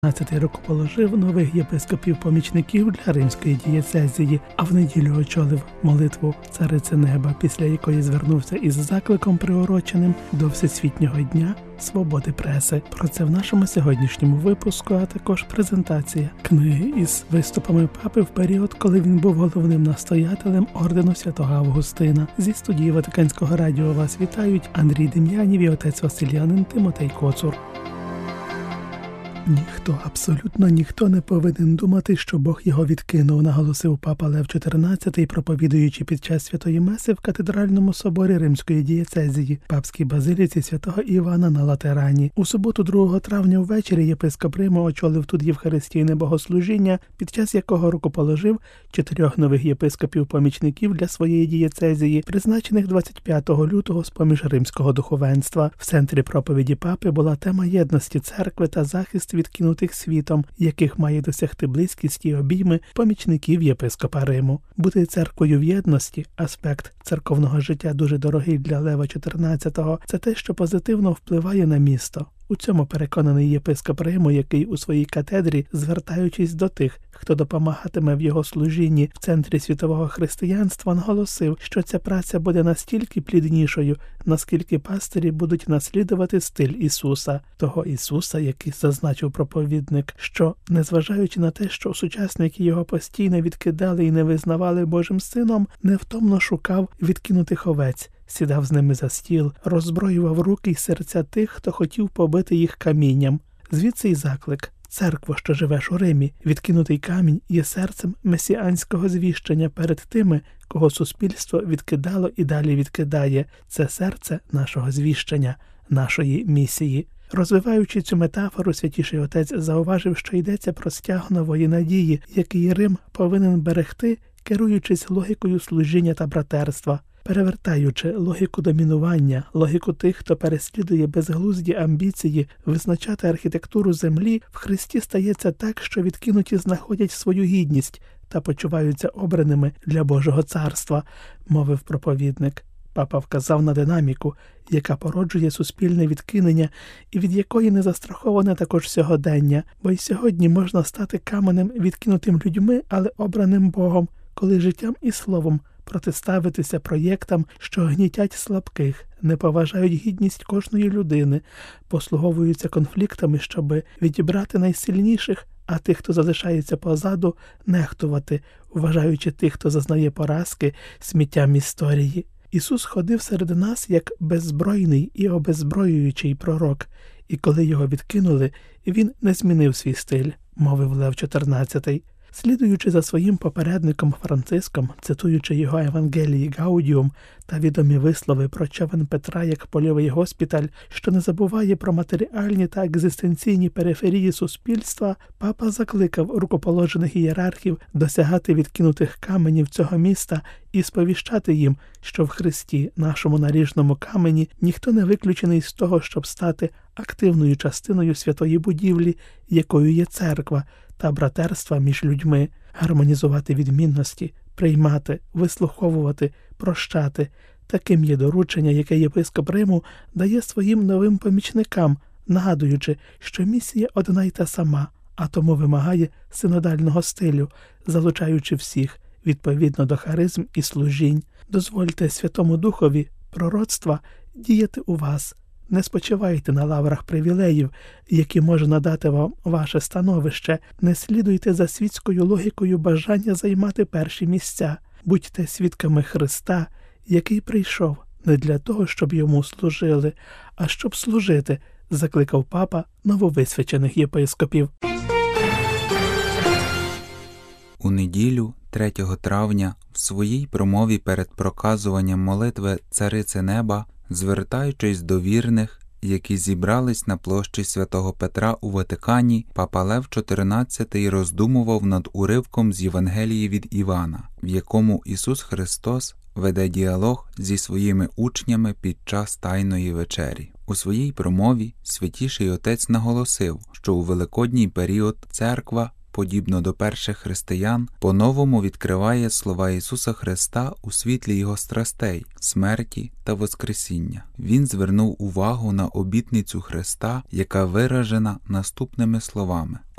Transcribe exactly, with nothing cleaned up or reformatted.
п'ятнадцятий рукоположив нових єпископів-помічників для Римської дієцезії, а в неділю очолив молитву Цариці Неба, після якої звернувся із закликом, приуроченим до Всесвітнього дня свободи преси. Про це в нашому сьогоднішньому випуску, а також презентація книги із виступами папи в період, коли він був головним настоятелем ордену Святого Августина. Зі студії Ватиканського радіо вас вітають Андрій Дем'янів і отець Василянин Тимотей Коцур. Ніхто, абсолютно ніхто не повинен думати, що Бог його відкинув, наголосив папа Лев чотирнадцятий, проповідуючи під час Святої Меси в катедральному соборі Римської дієцезії, папській базиліці Святого Івана на Латерані. У суботу, другого травня ввечері, єпископ Риму очолив тут євхаристійне богослужіння, під час якого рукоположив чотирьох нових єпископів-помічників для своєї дієцезії, призначених двадцять п'ятого лютого з-поміж римського духовенства. В центрі проповіді папи була тема єдності церкви та захист відкинутих світом, яких має досягти близькість і обійми помічників єпископа Риму. Бути церквою в єдності – аспект церковного життя дуже дорогий для Лева чотирнадцятого. Це те, що позитивно впливає на місто. У цьому переконаний єпископ Риму, який у своїй катедрі, звертаючись до тих, хто допомагатиме в його служінні в центрі світового християнства, наголосив, що ця праця буде настільки пліднішою, наскільки пастирі будуть наслідувати стиль Ісуса, того Ісуса, який зазначив проповідник, що, незважаючи на те, що сучасники його постійно відкидали і не визнавали Божим Сином, невтомно шукав відкинутих овець, сідав з ними за стіл, роззброював руки й серця тих, хто хотів побити їх камінням. Звідси й заклик. Церкво, що живеш у Римі, відкинутий камінь є серцем месіанського звіщення перед тими, кого суспільство відкидало і далі відкидає. Це серце нашого звіщення, нашої місії. Розвиваючи цю метафору, Святіший Отець зауважив, що йдеться про стяг нової надії, який Рим повинен берегти, керуючись логікою служіння та братерства. Перевертаючи логіку домінування, логіку тих, хто переслідує безглузді амбіції визначати архітектуру землі, в Христі стається так, що відкинуті знаходять свою гідність та почуваються обраними для Божого царства, мовив проповідник. Папа вказав на динаміку, яка породжує суспільне відкинення і від якої не застраховане також сьогодення, бо й сьогодні можна стати каменем, відкинутим людьми, але обраним Богом, коли життям і словом протиставитися проєктам, що гнітять слабких, не поважають гідність кожної людини, послуговуються конфліктами, щоби відібрати найсильніших, а тих, хто залишається позаду, нехтувати, вважаючи тих, хто зазнає поразки, сміттям історії. Ісус ходив серед нас як беззбройний і обеззброюючий пророк, і коли його відкинули, він не змінив свій стиль, мовив Лев чотирнадцятий. Слідуючи за своїм попередником Франциском, цитуючи його Евангелії Гаудіум та відомі вислови про човен Петра як польовий госпіталь, що не забуває про матеріальні та екзистенційні периферії суспільства, папа закликав рукоположених ієрархів досягати відкинутих каменів цього міста і сповіщати їм, що в Христі, нашому наріжному камені, ніхто не виключений з того, щоб стати активною частиною святої будівлі, якою є церква, та братерства між людьми, гармонізувати відмінності, приймати, вислуховувати, прощати. Таким є доручення, яке єпископ Риму дає своїм новим помічникам, нагадуючи, що місія одна й та сама, а тому вимагає синодального стилю, залучаючи всіх, відповідно до харизм і служінь. Дозвольте Святому Духові пророцтва діяти у вас. Не спочивайте на лаврах привілеїв, які може надати вам ваше становище. Не слідуйте за світською логікою бажання займати перші місця. Будьте свідками Христа, який прийшов не для того, щоб йому служили, а щоб служити, закликав папа нововисвячених єпископів. У неділю, третього травня, в своїй промові перед проказуванням молитви Цариці Неба, звертаючись до вірних, які зібрались на площі Святого Петра у Ватикані, папа Лев чотирнадцятий роздумував над уривком з Євангелії від Івана, в якому Ісус Христос веде діалог зі своїми учнями під час Тайної вечері. У своїй промові Святіший Отець наголосив, що у великодній період церква, подібно до перших християн, по-новому відкриває слова Ісуса Христа у світлі Його страстей, смерті та воскресіння. Він звернув увагу на обітницю Христа, яка виражена наступними словами: